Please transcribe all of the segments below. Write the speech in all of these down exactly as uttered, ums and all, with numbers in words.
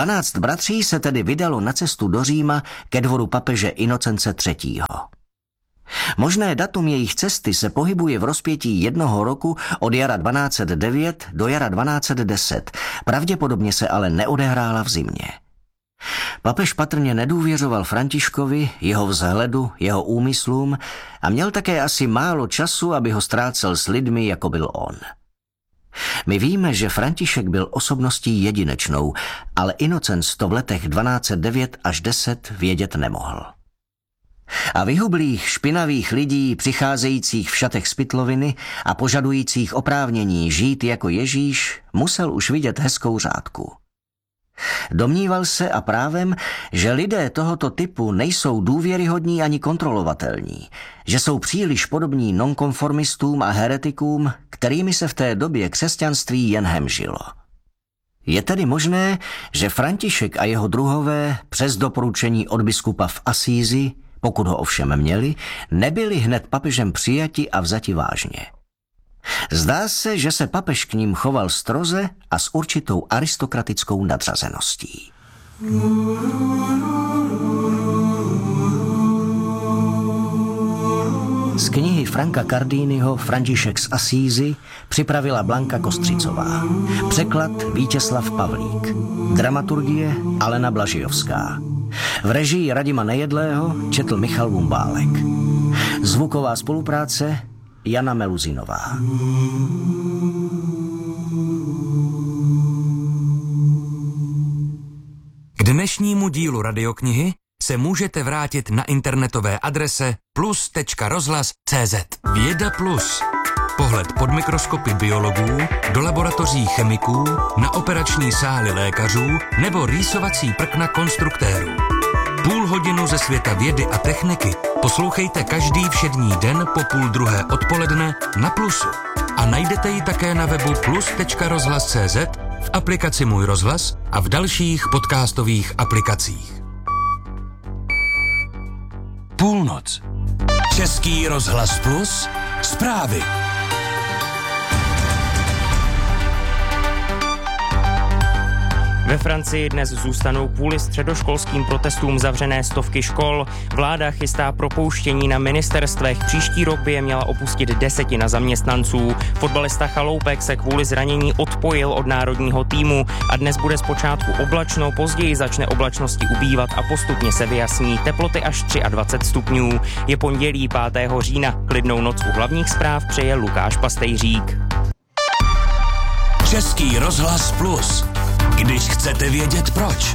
Dvanáct bratří se tedy vydalo na cestu do Říma ke dvoru papeže Inocence třetího. Možné datum jejich cesty se pohybuje v rozpětí jednoho roku od jara dvanáct set devět do jara dvanáct set deset, pravděpodobně se ale neodehrála v zimě. Papež patrně nedůvěřoval Františkovi, jeho vzhledu, jeho úmyslům a měl také asi málo času, aby ho ztrácel s lidmi, jako byl on. My víme, že František byl osobností jedinečnou, ale Inocenc to v letech dvanáct set devět až deset vědět nemohl. A vyhublých, špinavých lidí, přicházejících v šatech z pytloviny a požadujících oprávnění žít jako Ježíš, musel už vidět hezkou řádku. Domníval se a právem, že lidé tohoto typu nejsou důvěryhodní ani kontrolovatelní, že jsou příliš podobní nonkonformistům a heretikům, kterými se v té době křesťanství jen hemžilo. Je tedy možné, že František a jeho druhové přes doporučení od biskupa v Asízi, pokud ho ovšem měli, nebyli hned papežem přijati a vzati vážně. Zdá se, že se papež k ním choval stroze a s určitou aristokratickou nadřazeností. Z knihy Franka Cardiniho František z Asízy připravila Blanka Kostřicová. Překlad Vítězslav Pavlík. Dramaturgie Alena Blažijovská. V režii Radima Nejedlého četl Michal Vumbálek. Zvuková spolupráce Jana Meluzinová. K dnešnímu dílu radioknihy se můžete vrátit na internetové adrese plus tečka rozhlas tečka cé zet. Věda plus. Pohled pod mikroskopy biologů, do laboratoří chemiků, na operační sály lékařů nebo rýsovací prkna konstruktérů. Půl hodinu ze světa vědy a techniky poslouchejte každý všední den po půl druhé odpoledne na Plusu. A najdete ji také na webu plus tečka rozhlas tečka cé zet, v aplikaci Můj rozhlas a v dalších podcastových aplikacích. Půlnoc. Český rozhlas Plus. Zprávy. Ve Francii dnes zůstanou kvůli středoškolským protestům zavřené stovky škol. Vláda chystá propouštění na ministerstvech. Příští rok by je měla opustit desetina zaměstnanců. Fotbalista Chaloupek se kvůli zranění odpojil od národního týmu a dnes bude zpočátku oblačno, později začne oblačnosti ubývat a postupně se vyjasní. Teploty až dvacet tři stupňů. Je pondělí pátého října. Klidnou noc u hlavních zpráv přeje Lukáš Pastejřík. Český rozhlas Plus. Když chcete vědět proč.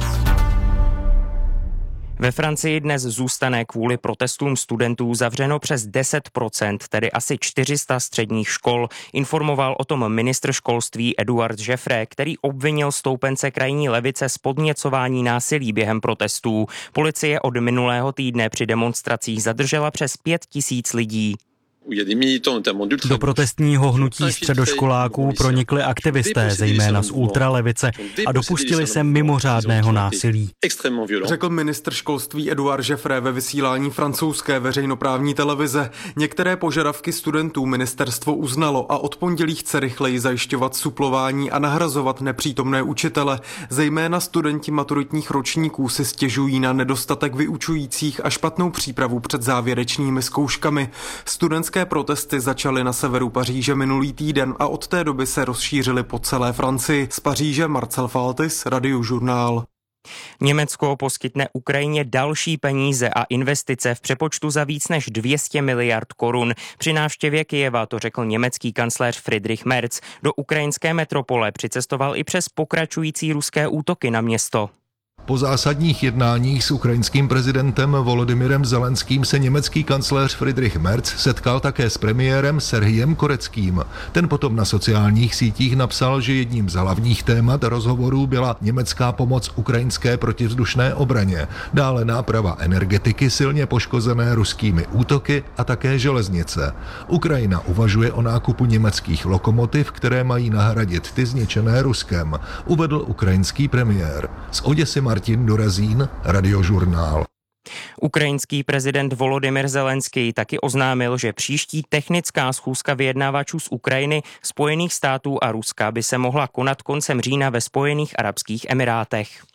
Ve Francii dnes zůstane kvůli protestům studentů zavřeno přes deset procent, tedy asi čtyři sta středních škol. Informoval o tom ministr školství Eduard Jeffrey, který obvinil stoupence krajní levice z podněcování násilí během protestů. Policie od minulého týdne při demonstracích zadržela přes pět tisíc lidí. Do protestního hnutí středoškoláků pronikli aktivisté, zejména z ultralevice, a dopustili se mimořádného násilí. Řekl ministr školství Eduard Jeffrey ve vysílání francouzské veřejnoprávní televize. Některé požadavky studentů ministerstvo uznalo a od pondělí chce rychleji zajišťovat suplování a nahrazovat nepřítomné učitele. Zejména studenti maturitních ročníků si stěžují na nedostatek vyučujících a špatnou přípravu před závěrečnými zkouškami. Studentské protesty začaly na severu Paříže minulý týden a od té doby se rozšířily po celé Francii. Z Paříže Marcel Faltis, Radiožurnál. Německo poskytne Ukrajině další peníze a investice v přepočtu za víc než dvě stě miliard korun. Při návštěvě Kyjeva to řekl německý kancléř Friedrich Merz. Do ukrajinské metropole přicestoval i přes pokračující ruské útoky na město. Po zásadních jednáních s ukrajinským prezidentem Volodymyrem Zelenským se německý kancléř Friedrich Merz setkal také s premiérem Serhijem Koreckým. Ten potom na sociálních sítích napsal, že jedním z hlavních témat rozhovorů byla německá pomoc ukrajinské protivzdušné obraně, dále náprava energetiky silně poškozené ruskými útoky a také železnice. Ukrajina uvažuje o nákupu německých lokomotiv, které mají nahradit ty zničené Ruskem, uvedl ukrajinský premiér. Z Oděsy Martin Dorazín, Radiožurnál. Ukrajinský prezident Volodymyr Zelenský taky oznámil, že příští technická schůzka vyjednávačů z Ukrajiny, Spojených států a Ruska by se mohla konat koncem října ve Spojených arabských emirátech.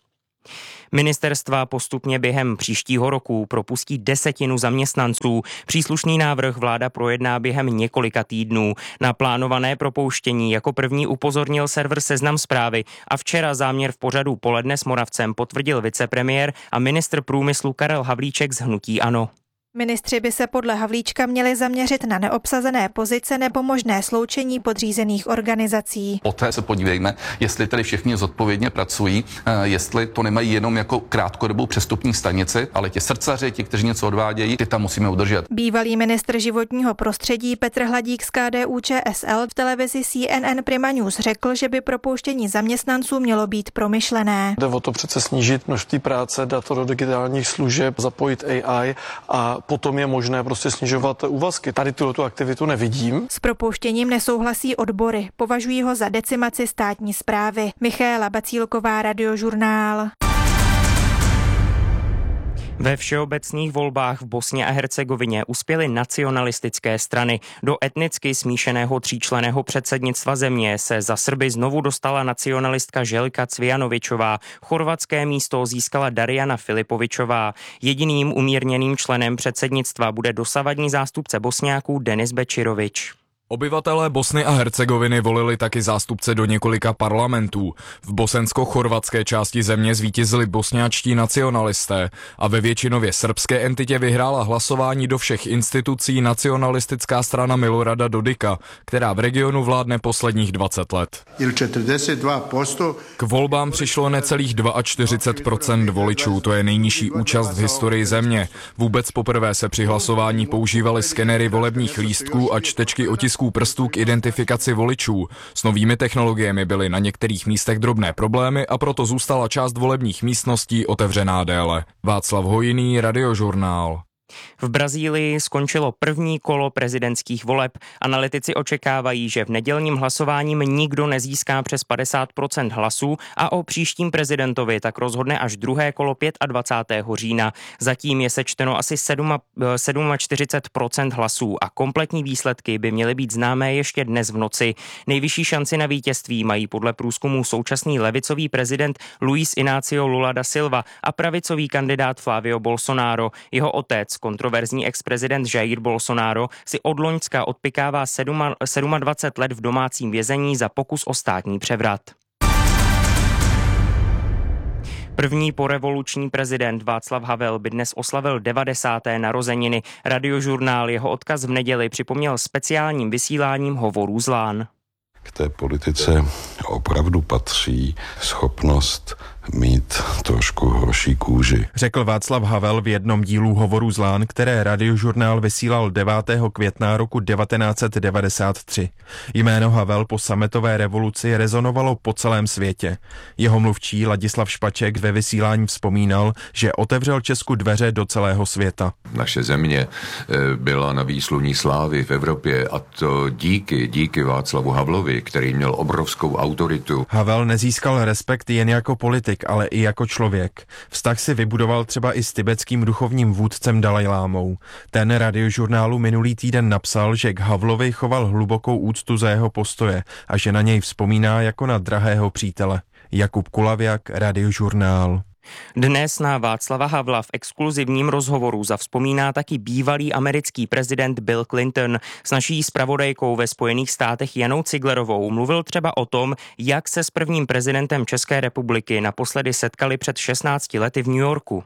Ministerstva postupně během příštího roku propustí desetinu zaměstnanců. Příslušný návrh vláda projedná během několika týdnů. Na plánované propouštění jako první upozornil server Seznam Zprávy a včera záměr v pořadu Poledne s Moravcem potvrdil vicepremiér a ministr průmyslu Karel Havlíček z hnutí ANO. Ministři by se podle Havlíčka měli zaměřit na neobsazené pozice nebo možné sloučení podřízených organizací. Poté se podívejme, jestli tedy všichni zodpovědně pracují, jestli to nemají jenom jako krátkodobou přestupní stanici, ale ti srdcaři, ti, kteří něco odvádějí, ty tam musíme udržet. Bývalý ministr životního prostředí Petr Hladík z K D U Č S L v televizi C N N Prima News řekl, že by propouštění zaměstnanců mělo být promyšlené. Jde o to přece snížit množství práce, dát to do digitálních služeb, zapojit A I a potom je možné prostě snižovat úvazky. Tady tuto aktivitu nevidím. S propouštěním nesouhlasí odbory. Považují ho za decimaci státní správy. Michaela Bacílková, Radiožurnál. Ve všeobecných volbách v Bosně a Hercegovině uspěly nacionalistické strany. Do etnicky smíšeného tříčlenného předsednictva země se za Srby znovu dostala nacionalistka Željka Cvijanovićová. Chorvatské místo získala Darijana Filipovićová. Jediným umírněným členem předsednictva bude dosavadní zástupce Bosňáků Denis Bečirović. Obyvatelé Bosny a Hercegoviny volili taky zástupce do několika parlamentů. V bosensko-chorvatské části země zvítězili bosňáčtí nacionalisté a ve většinově srbské entitě vyhrála hlasování do všech institucí nacionalistická strana Milorada Dodika, která v regionu vládne posledních dvacet let. K volbám přišlo necelých čtyřicet dva procent voličů, to je nejnižší účast v historii země. Vůbec poprvé se při hlasování používaly skenery volebních lístků a čtečky otisků prstů k identifikaci voličů. S novými technologiemi byly na některých místech drobné problémy a proto zůstala část volebních místností otevřená déle. Václav Hojný, Radiožurnál. V Brazílii skončilo první kolo prezidentských voleb. Analytici očekávají, že v nedělním hlasováním nikdo nezíská přes padesát procent hlasů a o příštím prezidentovi tak rozhodne až druhé kolo dvacátého pátého října. Zatím je sečteno asi čtyřicet sedm procent hlasů a kompletní výsledky by měly být známé ještě dnes v noci. Nejvyšší šanci na vítězství mají podle průzkumu současný levicový prezident Luiz Inácio Lula da Silva a pravicový kandidát Flávio Bolsonaro. Jeho otec, kontroverzní ex-prezident Jair Bolsonaro, si od loňska odpykává dvacet sedm let v domácím vězení za pokus o státní převrat. První porevoluční prezident Václav Havel by dnes oslavil devadesáté narozeniny. Radiožurnál jeho odkaz v neděli připomněl speciálním vysíláním Hovorů z Lán. K té politice opravdu patří schopnost mít trošku horší kůži. Řekl Václav Havel v jednom dílu Hovorů z Lán, které Radiožurnál vysílal devátého května roku devatenáct set devadesát tři. Jméno Havel po sametové revoluci rezonovalo po celém světě. Jeho mluvčí Ladislav Špaček ve vysílání vzpomínal, že otevřel Česku dveře do celého světa. Naše země byla na výsluní slávy v Evropě a to díky, díky Václavu Havlovi, který měl obrovskou autoritu. Havel nezískal respekt jen jako politik, ale i jako člověk. Vztah si vybudoval třeba i s tibetským duchovním vůdcem Dalajlámou. Ten Radiožurnálu minulý týden napsal, že k Havlovi choval hlubokou úctu za jeho postoje a že na něj vzpomíná jako na drahého přítele. Jakub Kulavěk, Radiožurnál. Dnes na Václava Havla v exkluzivním rozhovoru zavzpomíná taky bývalý americký prezident Bill Clinton. S naší zpravodajkou ve Spojených státech Janou Ciglerovou mluvil třeba o tom, jak se s prvním prezidentem České republiky naposledy setkali před šestnácti lety v New Yorku.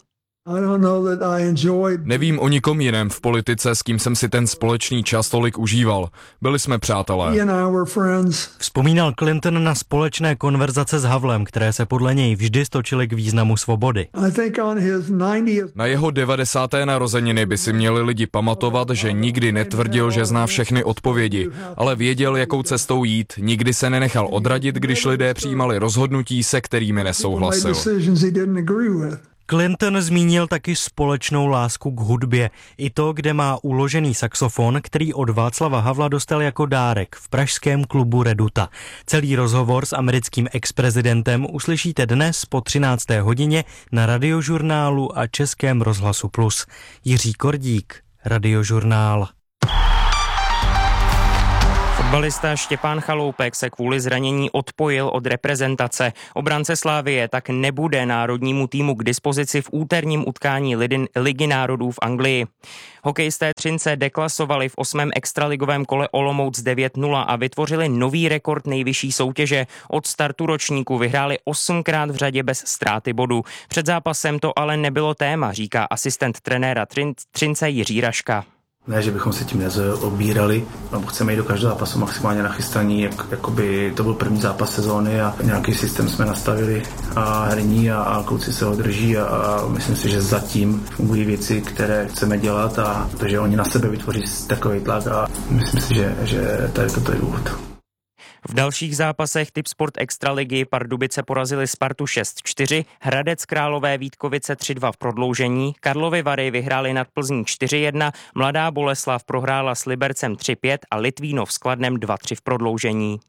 Nevím o nikom jiném v politice, s kým jsem si ten společný čas tolik užíval. Byli jsme přátelé. Vzpomínal Clinton na společné konverzace s Havlem, které se podle něj vždy stočily k významu svobody. Na jeho devadesáté narozeniny by si měli lidi pamatovat, že nikdy netvrdil, že zná všechny odpovědi, ale věděl, jakou cestou jít, nikdy se nenechal odradit, když lidé přijímali rozhodnutí, se kterými nesouhlasil. Clinton zmínil taky společnou lásku k hudbě. I to, kde má uložený saxofon, který od Václava Havla dostal jako dárek v pražském klubu Reduta. Celý rozhovor s americkým ex-prezidentem uslyšíte dnes po třinácté hodině na Radiožurnálu a Českém rozhlasu Plus. Jiří Kordík, Radiožurnál. Fotbalista Štěpán Chaloupek se kvůli zranění odpojil od reprezentace. Obránce Slavie tak nebude národnímu týmu k dispozici v úterním utkání Ligy národů v Anglii. Hokejisté Třince deklasovali v osmém extraligovém kole Olomouc devět nula a vytvořili nový rekord nejvyšší soutěže. Od startu ročníku vyhráli osmkrát v řadě bez ztráty bodu. Před zápasem to ale nebylo téma, říká asistent trenéra Třince Jiří Raška. Ne, že bychom se tím nezobírali, no, chceme jít do každého zápasu maximálně nachystaní, jak, jakoby to byl první zápas sezóny a nějaký systém jsme nastavili a herní a, a kluci se ho drží a, a myslím si, že zatím fungují věci, které chceme dělat a protože oni na sebe vytvoří takový tlak a myslím si, že, že tady toto je důvod. V dalších zápasech Tipsport Extraligy Pardubice porazili Spartu šest čtyři, Hradec Králové Vítkovice tři dva v prodloužení, Karlovy Vary vyhráli nad Plzní čtyři jedna, Mladá Boleslav prohrála s Libercem tři pět a Litvínov s Kladnem dva tři v prodloužení.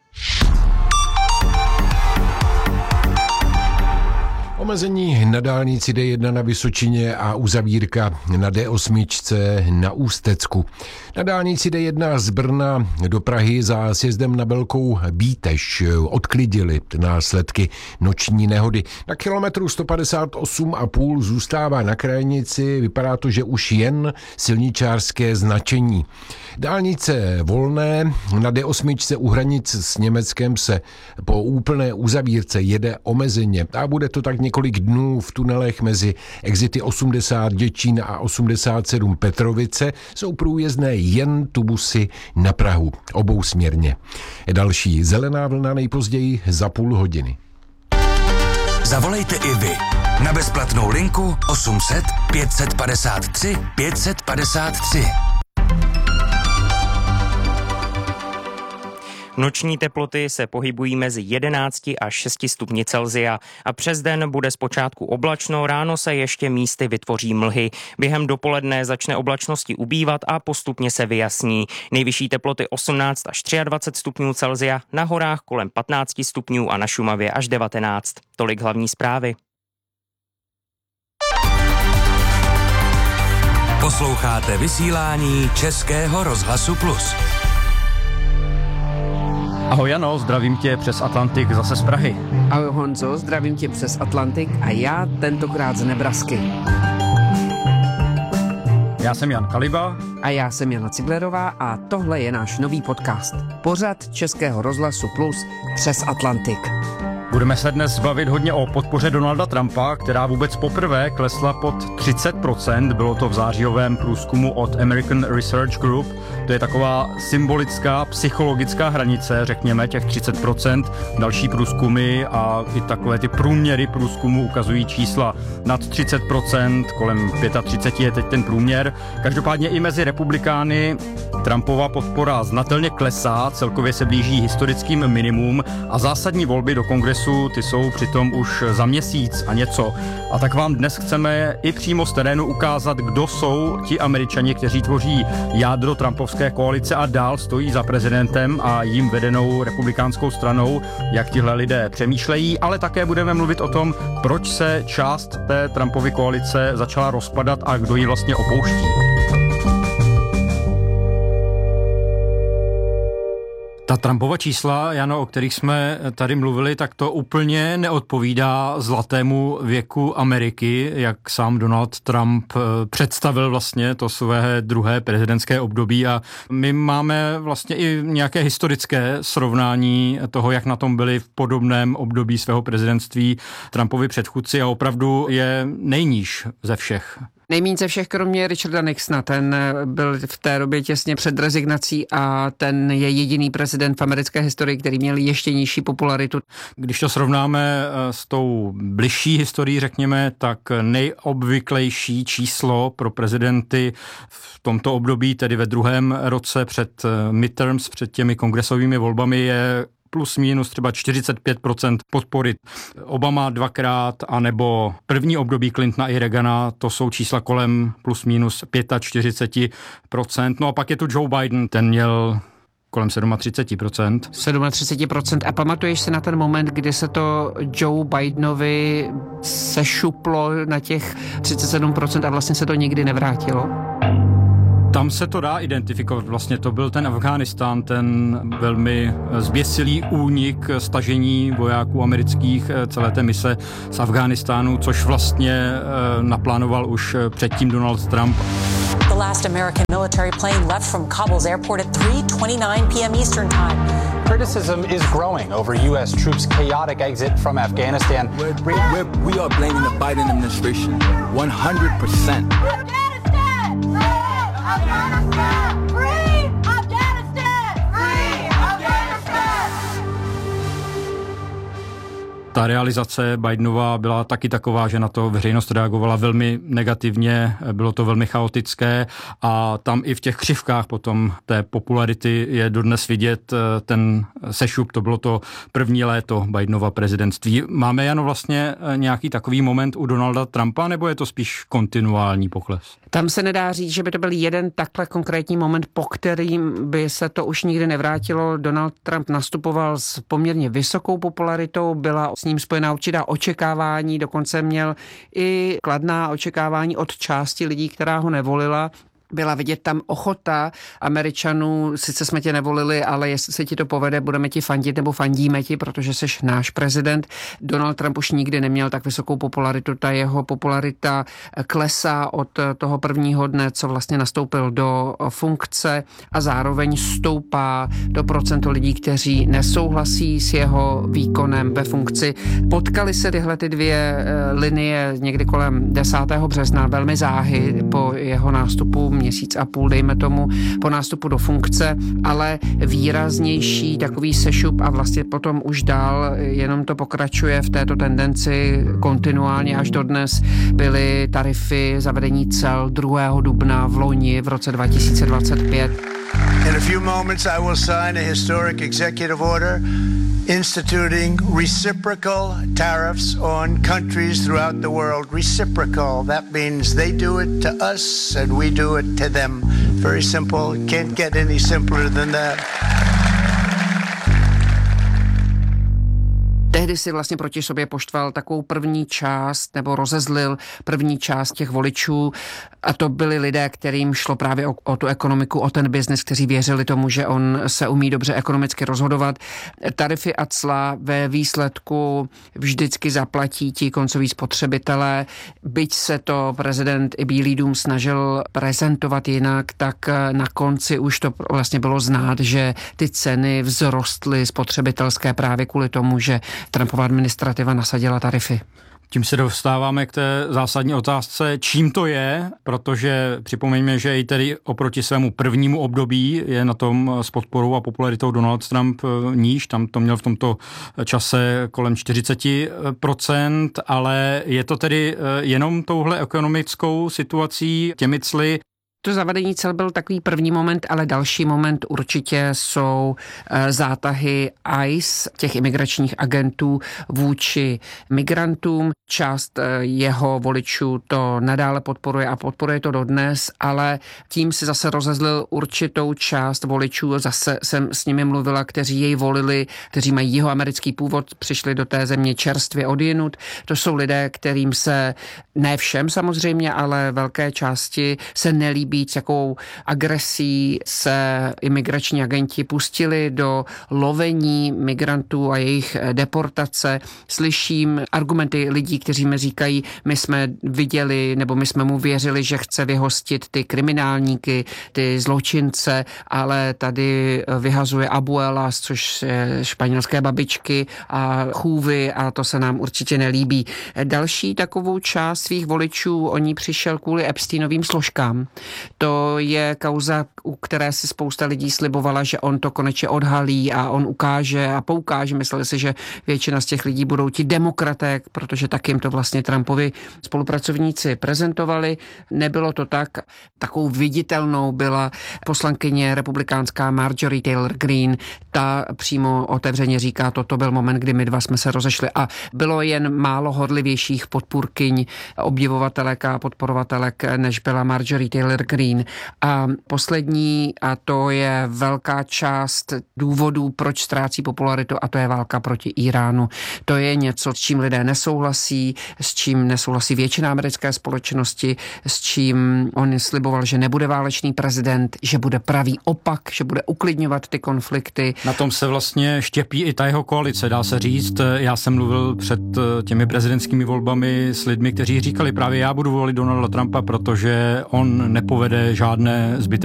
Omezení na dálnici D jedna na Vysočině a uzavírka na D osm na Ústecku. Na dálnici D jedna z Brna do Prahy za sjezdem na Velkou Bíteš odklidili následky noční nehody. Na kilometru sto padesát osm a půl zůstává na krajnici, vypadá to, že už jen silničářské značení. Dálnice volné na D osm u hranic s Německem se po úplné uzavírce jede omezeně a bude to tak několik dnů v tunelech mezi exity osmdesát Děčín a osmdesát sedm Petrovice jsou průjezdné jen tubusy na Prahu obousměrně. Další zelená vlna nejpozději za půl hodiny. Zavolejte i vy na bezplatnou linku osm set pět set padesát tři pět set padesát tři. Noční teploty se pohybují mezi jedenácti až šesti stupni Celsia a přes den bude zpočátku oblačno, ráno se ještě místy vytvoří mlhy. Během dopoledne začne oblačnosti ubývat a postupně se vyjasní. Nejvyšší teploty osmnáct až dvacet tři stupňů Celsia, na horách kolem patnáct stupňů a na Šumavě až devatenáct. Tolik hlavní zprávy. Posloucháte vysílání Českého rozhlasu Plus. Ahoj Jano, zdravím tě přes Atlantik zase z Prahy. Ahoj Honzo, zdravím tě přes Atlantik a já tentokrát z Nebrasky. Já jsem Jan Kaliba. A já jsem Jana Ciglerová a tohle je náš nový podcast. Pořad Českého rozhlasu Plus přes Atlantik. Budeme se dnes bavit hodně o podpoře Donalda Trumpa, která vůbec poprvé klesla pod třicet procent. Bylo to v zářijovém průzkumu od American Research Group. To je taková symbolická, psychologická hranice, řekněme, těch třicet procent. Další průzkumy a i takové ty průměry průzkumu ukazují čísla nad třicet procent, kolem třicet pět je teď ten průměr. Každopádně i mezi republikány Trumpova podpora znatelně klesá, celkově se blíží historickým minimum a zásadní volby do kongresu ty jsou přitom už za měsíc a něco. A tak vám dnes chceme i přímo z terénu ukázat, kdo jsou ti Američani, kteří tvoří jádro trumpovské koalice a dál stojí za prezidentem a jím vedenou republikánskou stranou, jak tihle lidé přemýšlejí, ale také budeme mluvit o tom, proč se část té Trumpovy koalice začala rozpadat a kdo ji vlastně opouští. Ta Trumpova čísla, Jano, o kterých jsme tady mluvili, tak to úplně neodpovídá zlatému věku Ameriky, jak sám Donald Trump představil vlastně to své druhé prezidentské období a my máme vlastně i nějaké historické srovnání toho, jak na tom byli v podobném období svého prezidentství Trumpovi předchůdci a opravdu je nejníž ze všech. Nejméně ze všech, kromě Richarda Nixona, ten byl v té době těsně před rezignací a ten je jediný prezident v americké historii, který měl ještě nižší popularitu. Když to srovnáme s tou bližší historií, řekněme, tak nejobvyklejší číslo pro prezidenty v tomto období, tedy ve druhém roce před midterms, před těmi kongresovými volbami, je plus minus třeba čtyřicet pět procent podpory. Obama dvakrát, anebo první období Clintona i Reagana, to jsou čísla kolem plus minus čtyřicet pět procent. No a pak je tu Joe Biden, ten měl kolem třicet sedm procent. třicet sedm procent. A pamatuješ si na ten moment, kdy se to Joe Bidenovi sešuplo na těch třicet sedm procent a vlastně se to nikdy nevrátilo? Tam se to dá identifikovat. Vlastně to byl ten Afghánistán, ten velmi zběsilý únik, stažení vojáků amerických celé té mise z Afghánistánu, což vlastně naplánoval už předtím Donald Trump. The last American military plane left from Kabul's airport at three twenty-nine p.m. Eastern Time. Criticism is growing over U S troops' chaotic exit from Afghanistan. We're, we're, we are blaming the Biden administration one hundred percent. Ta realizace Bidenova byla taky taková, že na to veřejnost reagovala velmi negativně, bylo to velmi chaotické a tam i v těch křivkách potom té popularity je dodnes vidět ten sešup, to bylo to první léto Bidenova prezidentství. Máme, Jano, vlastně nějaký takový moment u Donalda Trumpa, nebo je to spíš kontinuální pokles? Tam se nedá říct, že by to byl jeden takhle konkrétní moment, po kterým by se to už nikdy nevrátilo. Donald Trump nastupoval s poměrně vysokou popularitou, byla s ním spojená určitá očekávání, dokonce měl i kladná očekávání od části lidí, která ho nevolila. Byla vidět tam ochota Američanů, sice jsme tě nevolili, ale jestli se ti to povede, budeme ti fandit nebo fandíme ti, protože jsi náš prezident. Donald Trump už nikdy neměl tak vysokou popularitu, ta jeho popularita klesá od toho prvního dne, co vlastně nastoupil do funkce a zároveň stoupá do procento lidí, kteří nesouhlasí s jeho výkonem ve funkci. Potkali se tyhle ty dvě linie někdy kolem desátého března, velmi záhy po jeho nástupu, měsíc a půl, dejme tomu, po nástupu do funkce, ale výraznější takový sešup a vlastně potom už dál jenom to pokračuje v této tendenci kontinuálně až dodnes. Byly tarify zavedení cel druhého dubna v loni v roce dva tisíce dvacet pět. In a few moments I will sign a historic executive order instituting reciprocal tariffs on countries throughout the world. Reciprocal, that means they do it to us and we do it to them. Very simple, can't get any simpler than that. Tehdy si vlastně proti sobě poštval takovou první část nebo rozezlil první část těch voličů a to byli lidé, kterým šlo právě o, o tu ekonomiku, o ten biznis, kteří věřili tomu, že on se umí dobře ekonomicky rozhodovat. Tarify a cla ve výsledku vždycky zaplatí ti koncoví spotřebitelé. Byť se to prezident i Bílý dům snažil prezentovat jinak, tak na konci už to vlastně bylo znát, že ty ceny vzrostly spotřebitelské právě kvůli tomu, že Trumpova administrativa nasadila tarify. Tím se dostáváme k té zásadní otázce, čím to je, protože připomeňme, že i tedy oproti svému prvnímu období je na tom s podporou a popularitou Donald Trump níž, tam to měl v tomto čase kolem čtyřicet procent, ale je to tedy jenom touhle ekonomickou situací, těmi cly. To zavedení cel byl takový první moment, ale další moment určitě jsou zátahy I C E, těch imigračních agentů vůči migrantům. Část jeho voličů to nadále podporuje a podporuje to dodnes, ale tím si zase rozezlil určitou část voličů. Zase jsem s nimi mluvila, kteří jej volili, kteří mají jihoamerický původ, přišli do té země čerstvě odjinud. To jsou lidé, kterým se, ne všem samozřejmě, ale velké části se nelíbí, s jakou agresí se imigrační agenti pustili do lovení migrantů a jejich deportace. Slyším argumenty lidí, kteří mi říkají, my jsme viděli, nebo my jsme mu věřili, že chce vyhostit ty kriminálníky, ty zločince, ale tady vyhazuje abuelas, což je španělské babičky a chůvy a to se nám určitě nelíbí. Další takovou část svých voličů, oni přišel kvůli Epsteinovým složkám. To je kauza, u které si spousta lidí slibovala, že on to konečně odhalí a on ukáže a poukáže. Mysleli si, že většina z těch lidí budou ti demokraté, protože tak jim to vlastně Trumpovi spolupracovníci prezentovali. Nebylo to tak. Takovou viditelnou byla poslankyně republikánská Marjorie Taylor Greene. Ta přímo otevřeně říká, toto byl moment, kdy my dva jsme se rozešli a bylo jen málo horlivějších podpůrkyň, obdivovatelek a podporovatelek, než byla Marjorie Taylor Green. A poslední, a to je velká část důvodů, proč ztrácí popularitu, a to je válka proti Iránu. To je něco, s čím lidé nesouhlasí, s čím nesouhlasí většina americké společnosti, s čím on sliboval, že nebude válečný prezident, že bude pravý opak, že bude uklidňovat ty konflikty. Na tom se vlastně štěpí i ta jeho koalice, dá se říct. Já jsem mluvil před těmi prezidentskými volbami s lidmi, kteří říkali právě já budu volit Donalda Trumpa, protože on nepovede žádné zbytečné